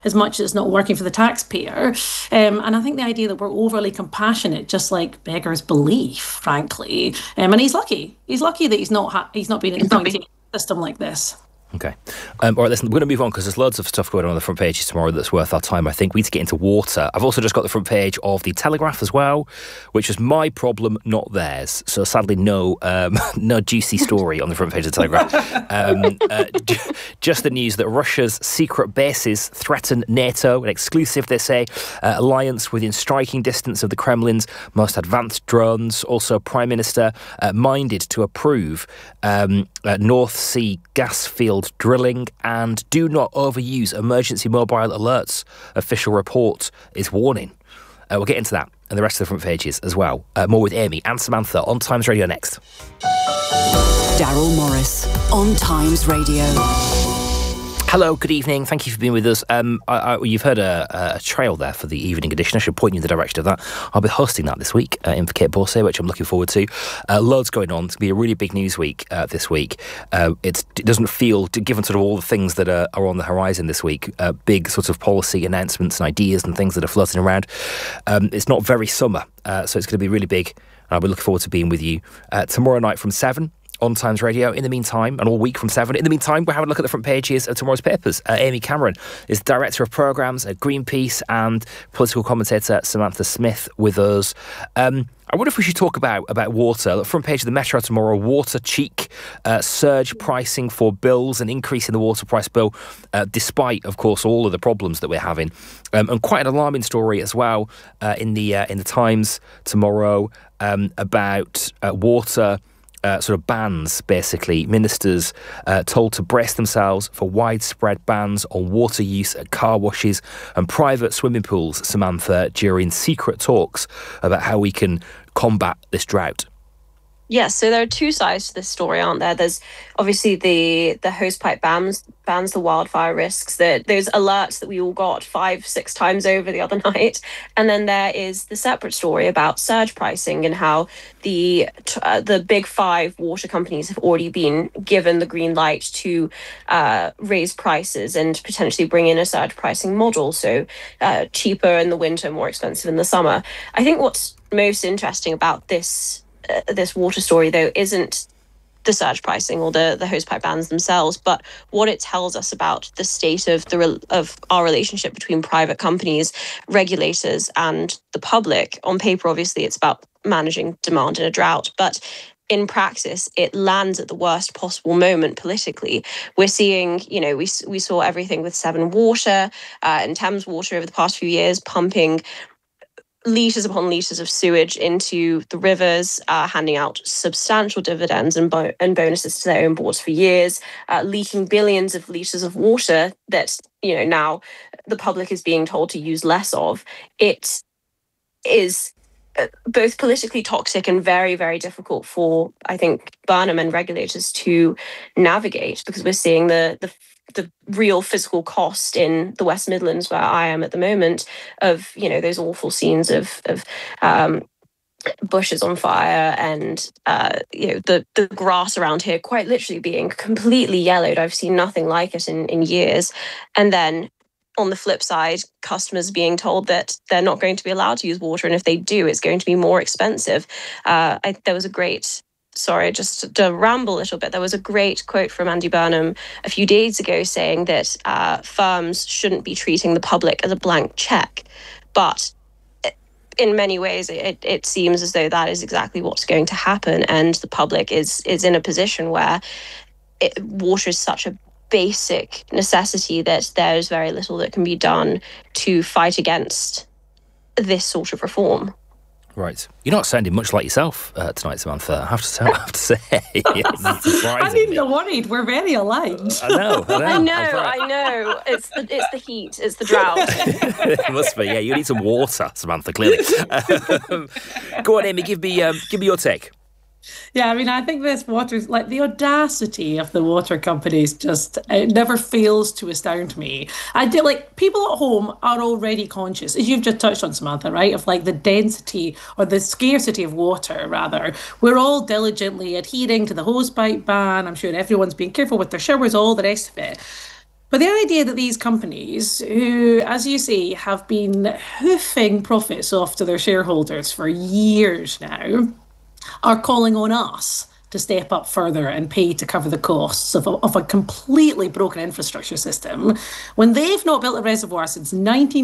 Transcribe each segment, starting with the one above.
as much as it's not working for the taxpayer. And I think the idea that we're overly compassionate just like beggars belief, frankly. And he's lucky. He's lucky that he's not been appointed in a system like this. Okay. All right, listen, we're going to move on because there's loads of stuff going on the front pages tomorrow that's worth our time, I think. We need to get into water. I've also just got the front page of the Telegraph as well, which is my problem, not theirs. So sadly, no juicy story on the front page of the Telegraph. Just the news that Russia's secret bases threaten NATO, an exclusive, they say, alliance within striking distance of the Kremlin's most advanced drones. Also, Prime Minister minded to approve North Sea gas field drilling, and do not overuse emergency mobile alerts. Official report is warning. We'll get into that and the rest of the front pages as well. More with Amy and Samantha on Times Radio next. Daryl Morris on Times Radio. Hello, good evening. Thank you for being with us. You've heard a trail there for the evening edition. I should point you in the direction of that. I'll be hosting that this week in for Kate Borsay, which I'm looking forward to. Loads going on. It's going to be a really big news week this week. It doesn't feel, given sort of all the things that are on the horizon this week, big sort of policy announcements and ideas and things that are floating around. It's not very summer, so it's going to be really big. I'll be looking forward to being with you tomorrow night from 7. On Times Radio. In the meantime, and all week from 7. In the meantime, we're having a look at the front pages of tomorrow's papers. Amy Cameron is Director of Programmes at Greenpeace, and political commentator Samantha Smith with us. I wonder if we should talk about water. The front page of the Metro tomorrow, water cheek, surge pricing for bills, an increase in the water price bill, despite, of course, all of the problems that we're having. And quite an alarming story as well in the Times tomorrow about water sort of bans, basically. Ministers told to brace themselves for widespread bans on water use at car washes and private swimming pools, Samantha, during secret talks about how we can combat this drought. Yes, so there are two sides to this story, aren't there? There's obviously the hosepipe bans the wildfire risks, those alerts that we all got 5-6 times over the other night. And then there is the separate story about surge pricing and how the big 5 water companies have already been given the green light to raise prices and potentially bring in a surge pricing model, so cheaper in the winter, more expensive in the summer. I think what's most interesting about this water story, though, isn't the surge pricing or the hosepipe bans themselves, but what it tells us about the state of our relationship between private companies, regulators, and the public. On paper, obviously, it's about managing demand in a drought, but in practice, it lands at the worst possible moment politically. We're seeing, we saw everything with Severn Water and Thames Water over the past few years pumping litres upon litres of sewage into the rivers, handing out substantial dividends and bonuses to their own boards for years, leaking billions of litres of water that, now the public is being told to use less of. It is both politically toxic and very, very difficult for, I think, Burnham and regulators to navigate, because we're seeing the real physical cost in the West Midlands, where I am at the moment, of those awful scenes of bushes on fire and the grass around here quite literally being completely yellowed. I've seen nothing like it in years. And then on the flip side, customers being told that they're not going to be allowed to use water, and if they do, it's going to be more expensive. There was a great Sorry, just to ramble a little bit, there was a great quote from Andy Burnham a few days ago saying that firms shouldn't be treating the public as a blank check. But in many ways, it seems as though that is exactly what's going to happen. And the public is in a position where water is such a basic necessity that there's very little that can be done to fight against this sort of reform. Right. You're not sounding much like yourself tonight, Samantha, I have to say. I'm even worried. We're very aligned. I know. I know. It's the heat. It's the drought. It must be. Yeah, you need some water, Samantha, clearly. Go on, Amy, give me your take. Yeah, I mean, I think this water, like the audacity of the water companies, it never fails to astound me. I do, like, people at home are already conscious, as you've just touched on, Samantha, right, of like the density or the scarcity of water, rather. We're all diligently adhering to the hosepipe ban. I'm sure everyone's being careful with their showers, all the rest of it. But the idea that these companies, who, as you say, have been hoofing profits off to their shareholders for years now, are calling on us to step up further and pay to cover the costs of a completely broken infrastructure system when they've not built a reservoir since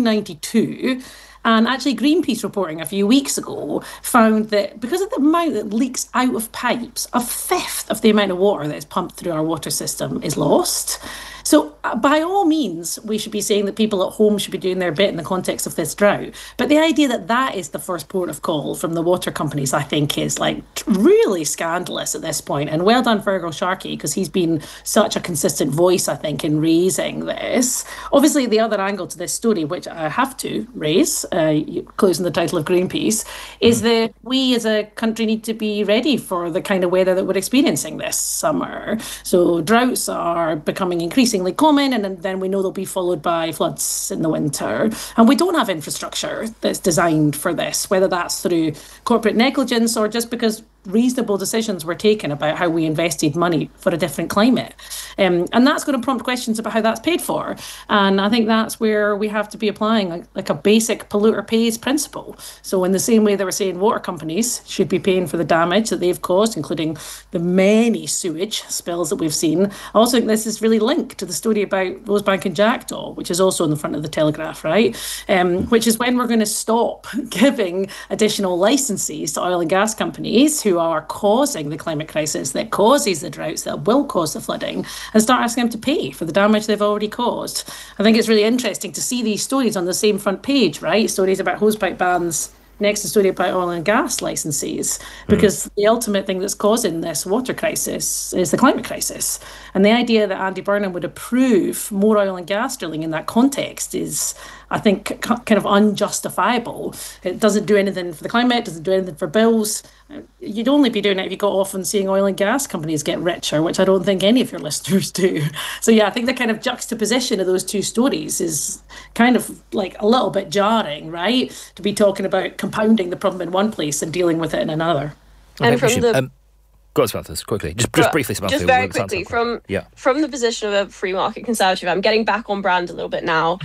1992. And actually, Greenpeace reporting a few weeks ago found that because of the amount that leaks out of pipes, a fifth of the amount of water that is pumped through our water system is lost. So by all means, we should be saying that people at home should be doing their bit in the context of this drought. But the idea that that is the first port of call from the water companies, I think, is like really scandalous at this point. And well done, Fergal Sharkey, because he's been such a consistent voice, I think, in raising this. Obviously, the other angle to this story, which I have to raise, closing the title of Greenpeace, is that we as a country need to be ready for the kind of weather that we're experiencing this summer. So droughts are becoming increasingly common, and then we know they'll be followed by floods in the winter. And we don't have infrastructure that's designed for this, whether that's through corporate negligence or just because reasonable decisions were taken about how we invested money for a different climate. And that's going to prompt questions about how that's paid for. And I think that's where we have to be applying like a basic polluter pays principle. So in the same way that we're saying water companies should be paying for the damage that they've caused, including the many sewage spills that we've seen, I also think this is really linked to the story about Rosebank and Jackdaw, which is also on the front of the Telegraph, right? Which is when we're going to stop giving additional licenses to oil and gas companies who are causing the climate crisis that causes the droughts that will cause the flooding, and start asking them to pay for the damage they've already caused. I think it's really interesting to see these stories on the same front page, right? Stories about hosepipe bans next to story about oil and gas licenses, because the ultimate thing that's causing this water crisis is the climate crisis. And the idea that Andy Burnham would approve more oil and gas drilling in that context is, I think, kind of unjustifiable. It doesn't do anything for the climate, doesn't do anything for bills. You'd only be doing it if you got off on seeing oil and gas companies get richer, which I don't think any of your listeners do. So yeah, I think the kind of juxtaposition of those two stories is kind of like a little bit jarring, right? To be talking about compounding the problem in one place and dealing with it in another. And from the Go on, Samantha, quickly. Just briefly, Samantha. Just very quickly, from the position of a free market conservative, I'm getting back on brand a little bit now.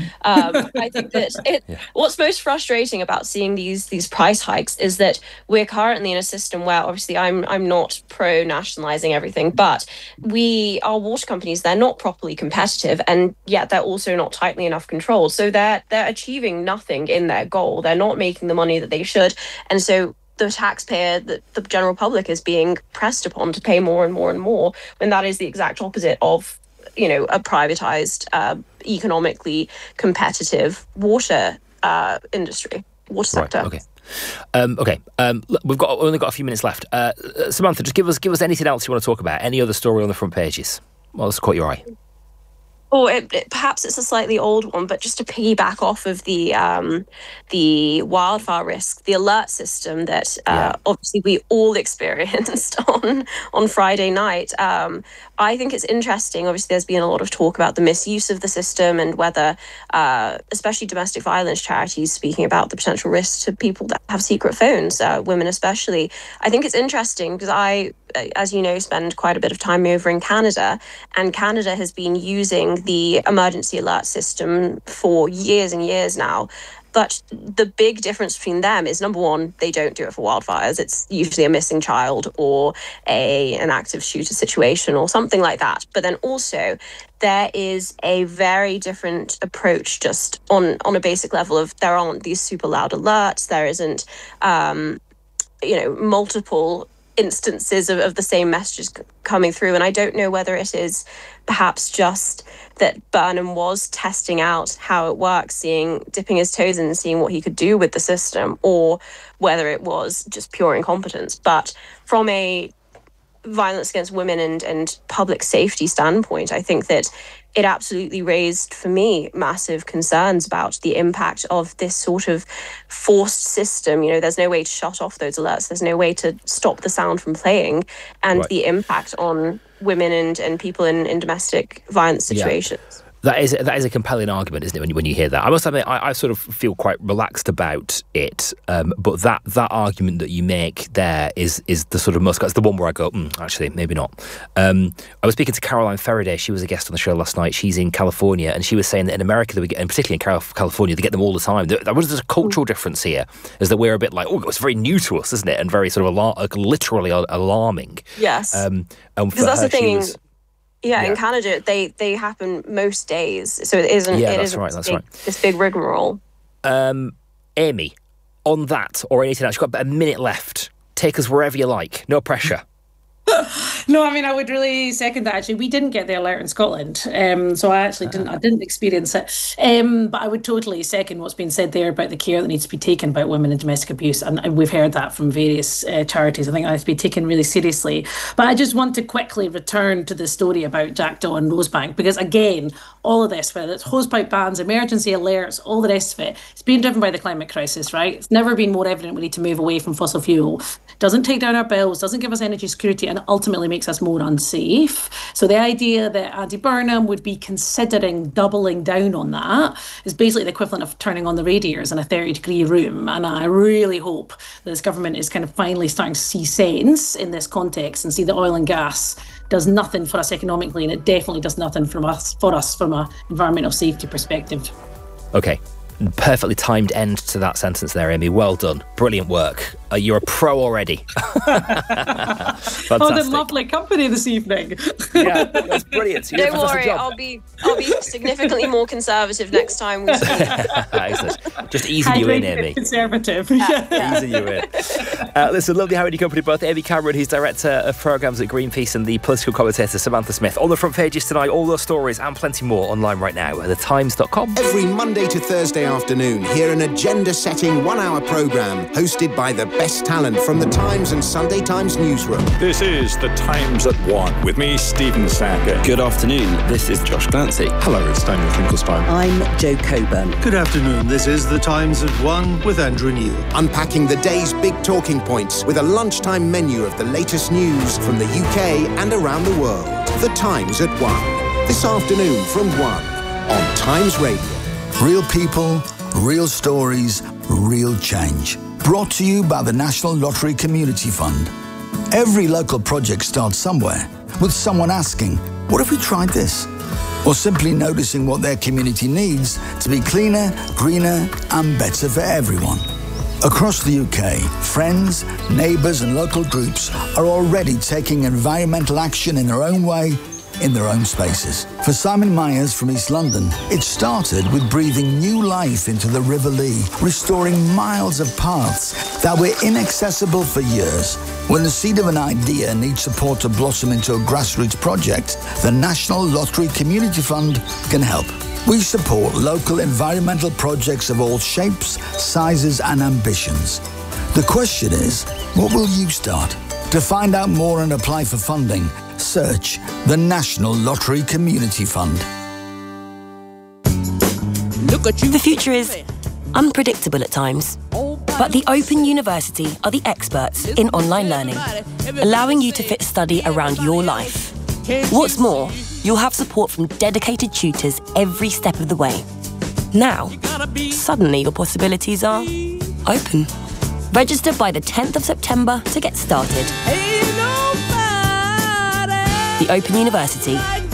I think that what's most frustrating about seeing these price hikes is that we're currently in a system where, obviously, I'm not pro nationalising everything, but our water companies, they're not properly competitive, and yet they're also not tightly enough controlled. So they're achieving nothing in their goal. They're not making the money that they should, and so the taxpayer, the general public, is being pressed upon to pay more and more and more, when that is the exact opposite of, a privatized, economically competitive water industry, water sector. Right, okay. We've only got a few minutes left. Samantha, just give us anything else you want to talk about. Any other story on the front pages? What's caught your eye? Perhaps it's a slightly old one, but just to piggyback off of the wildfire risk, the alert system that obviously we all experienced on Friday night. I think it's interesting. Obviously, there's been a lot of talk about the misuse of the system and whether, especially domestic violence charities, speaking about the potential risks to people that have secret phones, women especially. I think it's interesting because I, as you know, spend quite a bit of time over in Canada, and Canada has been using the emergency alert system for years and years now. But the big difference between them is, number one, they don't do it for wildfires. It's usually a missing child or an active shooter situation or something like that. But then also there is a very different approach just on a basic level of, there aren't these super loud alerts. There isn't, multiple instances of the same messages coming through. And I don't know whether it is perhaps just that Burnham was testing out how it works, dipping his toes in and seeing what he could do with the system, or whether it was just pure incompetence. But from a violence against women and public safety standpoint, I think that it absolutely raised, for me, massive concerns about the impact of this sort of forced system. There's no way to shut off those alerts. There's no way to stop the sound from playing, and the impact on women and people in domestic violence situations. That is a compelling argument, isn't it, when you hear that? I must admit, I sort of feel quite relaxed about it, but that argument that you make there is the sort of most... It's the one where I go, actually, maybe not. I was speaking to Caroline Faraday. She was a guest on the show last night. She's in California, and she was saying that in America, and particularly in California, they get them all the time. There's a cultural difference here, is that we're a bit like, it's very new to us, isn't it? And very sort of literally alarming. Yes. Because that's the thing... Yeah, in Canada, they happen most days, so it isn't. Yeah, that's right. This big rigmarole. Amy, on that or anything else, you've got about a minute left. Take us wherever you like. No pressure. No, I mean, I would really second that. Actually, we didn't get the alert in Scotland, so I actually didn't experience it. But I would totally second what's been said there about the care that needs to be taken about women and domestic abuse, and we've heard that from various charities. I think that has to be taken really seriously. But I just want to quickly return to the story about Jackdaw and Rosebank, because again, all of this, whether it's hosepipe bans, emergency alerts, all the rest of it, it's being driven by the climate crisis, right? It's never been more evident we need to move away from fossil fuel. Doesn't take down our bills, doesn't give us energy security, and ultimately makes us more unsafe. So the idea that Andy Burnham would be considering doubling down on that is basically the equivalent of turning on the radiators in a 30-degree room. And I really hope that this government is kind of finally starting to see sense in this context and see that oil and gas does nothing for us economically, and it definitely does nothing for us from an environmental safety perspective. Okay. Perfectly timed end to that sentence there, Amy. Well done. Brilliant work. You're a pro already. Fantastic. Oh, the lovely company this evening. Yeah, that's brilliant. So don't worry, I'll be significantly more conservative next time we speak. Just easing you in, Amy. Conservative. Easing you in. Listen, lovely having you company, both Amy Cameron, who's director of programmes at Greenpeace, and the political commentator Samantha Smith. On the front pages tonight, all those stories and plenty more online right now at thetimes.com. Every Monday to Thursday afternoon, hear an agenda-setting 1-hour programme hosted by the best talent from the Times and Sunday Times newsroom. This is The Times at 1 with me, Stephen Sacker. Good afternoon, this is Josh Glancy. Hello, it's Daniel Finkelstein. I'm Jo Coburn. Good afternoon, this is The Times at 1 with Andrew Neil. Unpacking the day's big talking points with a lunchtime menu of the latest news from the UK and around the world. The Times at 1. This afternoon from 1 on Times Radio. Real people, real stories, real change. Brought to you by the National Lottery Community Fund. Every local project starts somewhere, with someone asking, what if we tried this? Or simply noticing what their community needs to be cleaner, greener, and better for everyone. Across the UK, friends, neighbours and local groups are already taking environmental action in their own way, in their own spaces. For Simon Myers from East London, it started with breathing new life into the River Lee, restoring miles of paths that were inaccessible for years. When the seed of an idea needs support to blossom into a grassroots project, the National Lottery Community Fund can help. We support local environmental projects of all shapes, sizes and ambitions. The question is, what will you start? To find out more and apply for funding, search the National Lottery Community Fund. The future is unpredictable at times, but the Open University are the experts in online learning, allowing you to fit study around your life. What's more, you'll have support from dedicated tutors every step of the way. Now, suddenly your possibilities are open. Register by the 10th of September to get started. The Open University,